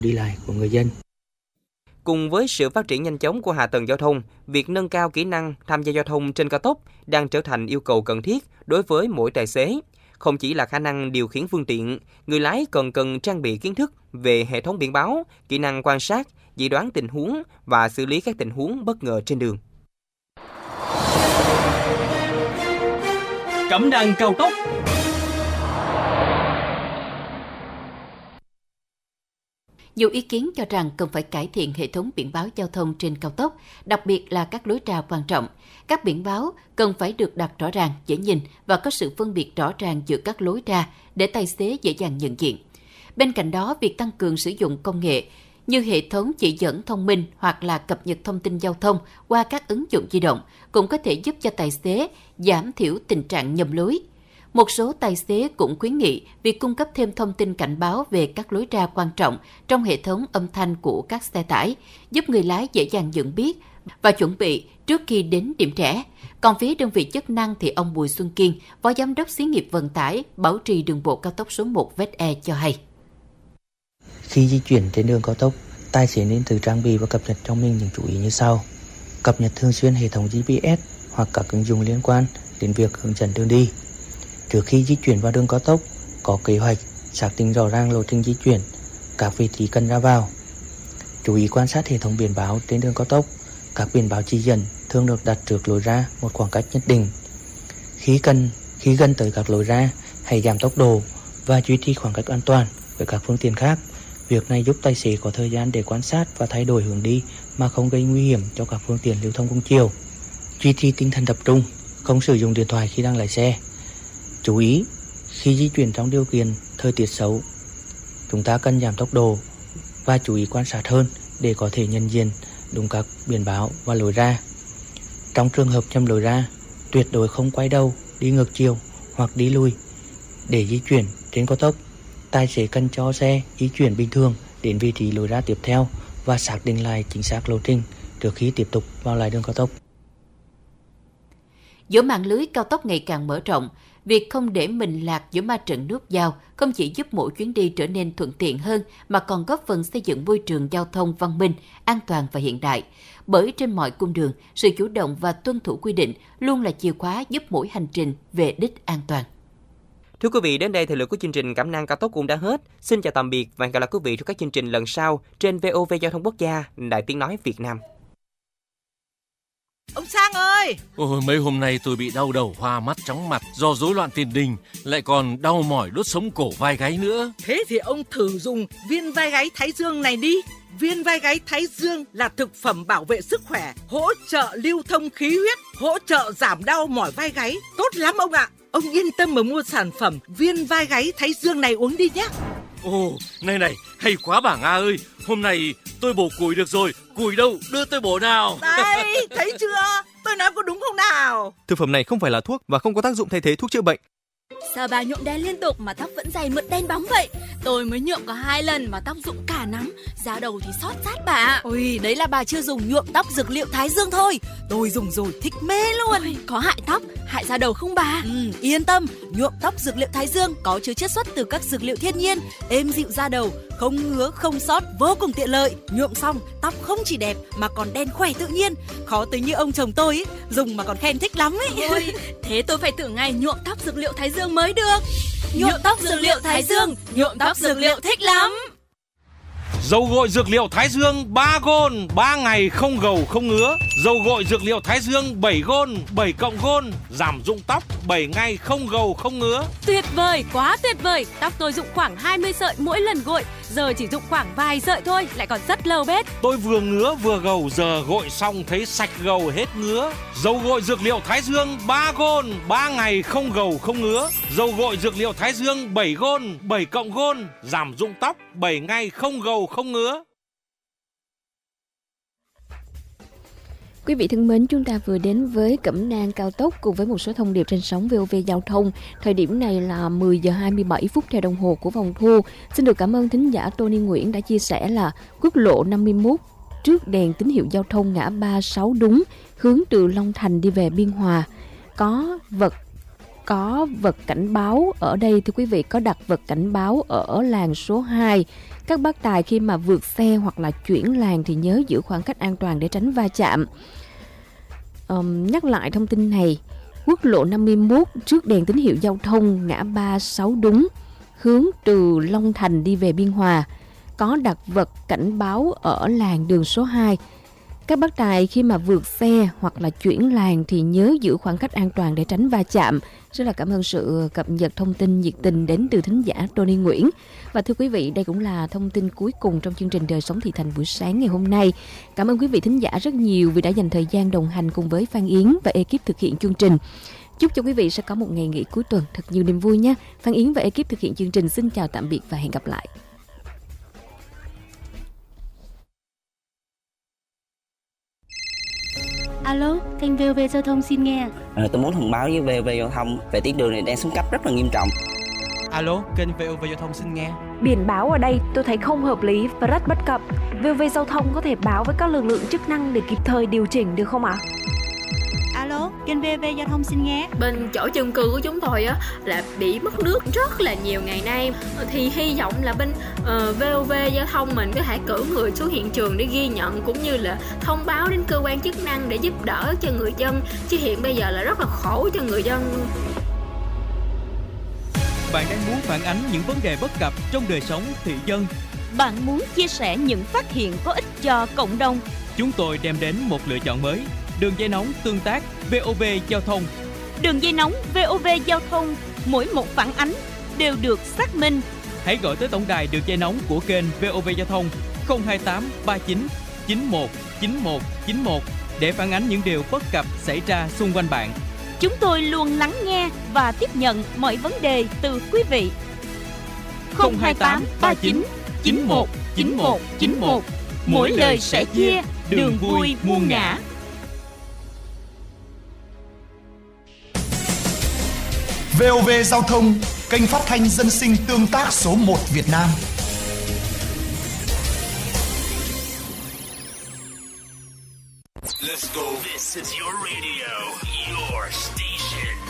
đi lại của người dân. Cùng với sự phát triển nhanh chóng của hạ tầng giao thông, việc nâng cao kỹ năng tham gia giao thông trên cao tốc đang trở thành yêu cầu cần thiết đối với mỗi tài xế. Không chỉ là khả năng điều khiển phương tiện, người lái còn cần trang bị kiến thức về hệ thống biển báo, kỹ năng quan sát, dự đoán tình huống và xử lý các tình huống bất ngờ trên đường. Cẩm nang cao tốc. Nhiều ý kiến cho rằng cần phải cải thiện hệ thống biển báo giao thông trên cao tốc, đặc biệt là các lối ra quan trọng. Các biển báo cần phải được đặt rõ ràng, dễ nhìn và có sự phân biệt rõ ràng giữa các lối ra để tài xế dễ dàng nhận diện. Bên cạnh đó, việc tăng cường sử dụng công nghệ như hệ thống chỉ dẫn thông minh hoặc là cập nhật thông tin giao thông qua các ứng dụng di động cũng có thể giúp cho tài xế giảm thiểu tình trạng nhầm lối. Một số tài xế cũng khuyến nghị việc cung cấp thêm thông tin cảnh báo về các lối ra quan trọng trong hệ thống âm thanh của các xe tải, giúp người lái dễ dàng nhận biết và chuẩn bị trước khi đến điểm rẽ. Còn phía đơn vị chức năng thì ông Bùi Xuân Kiên, Phó Giám đốc Xí nghiệp Vận tải, Bảo trì đường bộ cao tốc số 1 VETE cho hay. Khi di chuyển trên đường cao tốc, tài xế nên tự trang bị và cập nhật cho mình những chú ý như sau. Cập nhật thường xuyên hệ thống GPS hoặc các ứng dụng liên quan đến việc hướng dẫn đường đi. Trước khi di chuyển vào đường cao tốc, có kế hoạch, xác định rõ ràng lộ trình di chuyển, các vị trí cần ra vào. Chú ý quan sát hệ thống biển báo trên đường cao tốc. Các biển báo chỉ dẫn thường được đặt trước lối ra một khoảng cách nhất định. Khi gần tới các lối ra, hãy giảm tốc độ và duy trì khoảng cách an toàn với các phương tiện khác. Việc này giúp tài xế có thời gian để quan sát và thay đổi hướng đi mà không gây nguy hiểm cho các phương tiện lưu thông cùng chiều. Duy trì tinh thần tập trung, không sử dụng điện thoại khi đang lái xe. Chú ý, khi di chuyển trong điều kiện thời tiết xấu, chúng ta cần giảm tốc độ và chú ý quan sát hơn để có thể nhận diện đúng các biển báo và lối ra. Trong trường hợp nhầm lối ra, tuyệt đối không quay đầu, đi ngược chiều hoặc đi lùi. Để di chuyển trên cao tốc, tài xế cần cho xe di chuyển bình thường đến vị trí lối ra tiếp theo và xác định lại chính xác lộ trình trước khi tiếp tục vào lại đường cao tốc. Giữa mạng lưới cao tốc ngày càng mở rộng, việc không để mình lạc giữa ma trận nút giao không chỉ giúp mỗi chuyến đi trở nên thuận tiện hơn mà còn góp phần xây dựng môi trường giao thông văn minh, an toàn và hiện đại. Bởi trên mọi cung đường, sự chủ động và tuân thủ quy định luôn là chìa khóa giúp mỗi hành trình về đích an toàn. Thưa quý vị, đến đây thời lượng của chương trình Cẩm nang cao tốc cũng đã hết. Xin chào tạm biệt và hẹn gặp lại quý vị trong các chương trình lần sau trên VOV Giao thông Quốc gia, Đài Tiếng nói Việt Nam. Ông Sang ơi! Ôi, mấy hôm nay tôi bị đau đầu, hoa mắt, chóng mặt do rối loạn tiền đình, lại còn đau mỏi đốt sống cổ vai gáy nữa. Thế thì ông thử dùng viên vai gáy Thái Dương này đi. Viên vai gáy Thái Dương là thực phẩm bảo vệ sức khỏe, hỗ trợ lưu thông khí huyết, hỗ trợ giảm đau mỏi vai gáy. Tốt lắm ông ạ! Ông yên tâm mà mua sản phẩm viên vai gáy Thái Dương này uống đi nhé. Ồ, này, hay quá bà Nga ơi. Hôm nay tôi bổ củi được rồi. Củi đâu, đưa tôi bổ nào. Đây, thấy chưa? Tôi nói có đúng không nào? Thực phẩm này không phải là thuốc và không có tác dụng thay thế thuốc chữa bệnh. Sao bà nhuộm đen liên tục mà tóc vẫn dày mượt đen bóng vậy? Tôi mới nhuộm có 2 lần mà tóc rụng cả nắm, da đầu thì xót rát bà. Ôi, đấy là bà chưa dùng nhuộm tóc dược liệu Thái Dương thôi. Tôi dùng rồi thích mê luôn. Ôi, có hại tóc, hại da đầu không bà? Yên tâm, nhuộm tóc dược liệu Thái Dương có chứa chiết xuất từ các dược liệu thiên nhiên, êm dịu da đầu, không ngứa, không xót, vô cùng tiện lợi. Nhuộm xong, tóc không chỉ đẹp mà còn đen khỏe tự nhiên. Khó tới như ông chồng tôi ấy, dùng mà còn khen thích lắm ấy. Ôi, thế tôi phải thử ngay nhuộm tóc dược liệu Thái Dương mới được. Nhuộm tóc dược liệu Thái Dương, nhuộm tóc dược liệu thích lắm. Dầu gội dược liệu Thái Dương 3 gôn, 3 ngày không gầu không ngứa. Dầu gội dược liệu Thái Dương 7 gôn, 7 cộng gôn, giảm rụng tóc 7 ngày không gầu không ngứa. Tuyệt vời, quá tuyệt vời. Tóc tôi rụng khoảng 20 sợi mỗi lần gội, giờ chỉ rụng khoảng vài sợi thôi, lại còn rất lâu bết. Tôi vừa ngứa vừa gầu, giờ gội xong thấy sạch gầu hết ngứa. Dầu gội dược liệu Thái Dương 3 gôn, 3 ngày không gầu không ngứa. Dầu gội dược liệu Thái Dương 7 gôn, 7 cộng gôn, giảm rụng tóc 7 ngày không gầu không ngứa. Quý vị thân mến, chúng ta vừa đến với Cẩm nang cao tốc cùng với một số thông điệp trên sóng VOV Giao thông. Thời điểm này là 10 giờ 27 phút theo đồng hồ của vòng thu. Xin được cảm ơn thính giả Tony Nguyễn đã chia sẻ là quốc lộ 51 trước đèn tín hiệu giao thông ngã 36 đúng, hướng từ Long Thành đi về Biên Hòa. Có vật có vật cảnh báo ở đây thưa quý vị, có đặt vật cảnh báo ở làn số 2. Các bác tài khi mà vượt xe hoặc là chuyển làn thì nhớ giữ khoảng cách an toàn để tránh va chạm. Nhắc lại thông tin này, quốc lộ 51 trước đèn tín hiệu giao thông ngã ba 6 đúng, hướng từ Long Thành đi về Biên Hòa, có đặt vật cảnh báo ở làn đường số 2. Các bác tài khi mà vượt xe hoặc là chuyển làn thì nhớ giữ khoảng cách an toàn để tránh va chạm. Rất là cảm ơn sự cập nhật thông tin nhiệt tình đến từ thính giả Tony Nguyễn. Và thưa quý vị, đây cũng là thông tin cuối cùng trong chương trình Đời Sống Thị Thành buổi sáng ngày hôm nay. Cảm ơn quý vị thính giả rất nhiều vì đã dành thời gian đồng hành cùng với Phan Yến và ekip thực hiện chương trình. Chúc cho quý vị sẽ có một ngày nghỉ cuối tuần thật nhiều niềm vui nhé. Phan Yến và ekip thực hiện chương trình xin chào tạm biệt và hẹn gặp lại. Alo, kênh VOV Giao thông xin nghe. Tôi muốn thông báo với VOV Giao thông về tuyến đường này đang xuống cấp rất là nghiêm trọng. Alo, kênh VOV Giao thông xin nghe. Biển báo ở đây tôi thấy không hợp lý và rất bất cập. VOV Giao thông có thể báo với các lực lượng chức năng để kịp thời điều chỉnh được không ạ? Alo, kênh VOV Giao thông xin nghe. Bên chỗ chung cư của chúng tôi á là bị mất nước rất là nhiều ngày nay, thì hy vọng là bên VOV Giao thông mình có thể cử người xuống hiện trường để ghi nhận cũng như là thông báo đến cơ quan chức năng để giúp đỡ cho người dân, chứ hiện bây giờ là rất là khổ cho người dân. Bạn đang muốn phản ánh những vấn đề bất cập trong đời sống thị dân. Bạn muốn chia sẻ những phát hiện có ích cho cộng đồng. Chúng tôi đem đến một lựa chọn mới. Đường dây nóng tương tác VOV Giao thông. Đường dây nóng VOV Giao thông, mỗi một phản ánh đều được xác minh. Hãy gọi tới tổng đài đường dây nóng của kênh VOV Giao thông 028 39 91 91 91 để phản ánh những điều bất cập xảy ra xung quanh bạn. Chúng tôi luôn lắng nghe và tiếp nhận mọi vấn đề từ quý vị. 028 39 91 91 91. Mỗi lời sẻ chia, đường vui muôn ngã. VOV Giao thông, kênh phát thanh dân sinh tương tác số 1 Việt Nam. Let's go. This is your radio, your station.